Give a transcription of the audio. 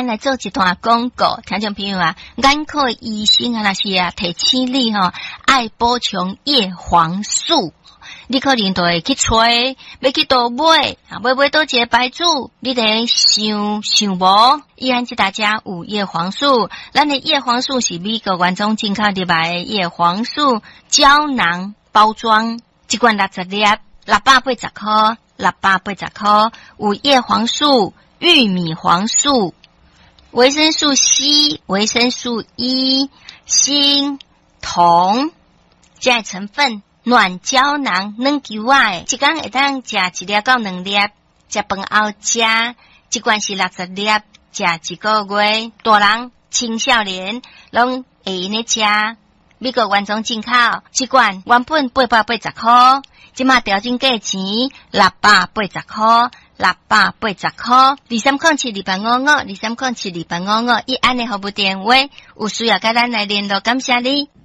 咱来做一段广告，听众朋友啊，眼科医生啊，那是啊，提醒你吼，爱补充叶黄素。你可能就会去找，要去倒买，买倒一个牌子，你得想无？依然是大家有叶黄素，咱的叶黄素是美国原装进口入来的叶黄素胶囊包装，一罐60粒，680块，680块，有叶黄素、玉米黄素、维生素 C、维生素 E、锌、铜这些成分。软胶囊软球仔，一天会当食1粒到2粒，食饭后食，一罐是60粒，食1个月。大人、青少年拢会用咧食。美国原装进口，一罐原本880块，即马调整价钱680块，680块。23072855，23072855，以安尼服务电话，有需要甲咱来联络，感谢你。